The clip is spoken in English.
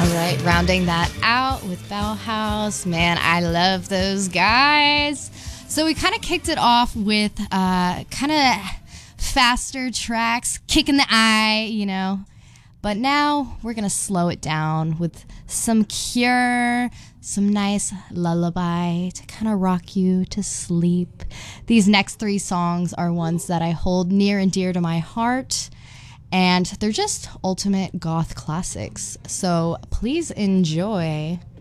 All right, rounding that out with Bauhaus. Man, I love those guys. So we kind of kicked it off with kind of faster tracks, kick in the eye, you know. But now we're going to slow it down with some Cure, some nice lullaby to kind of rock you to sleep. These next three songs are ones that I hold near and dear to my heart. And they're just ultimate goth classics. So please enjoy.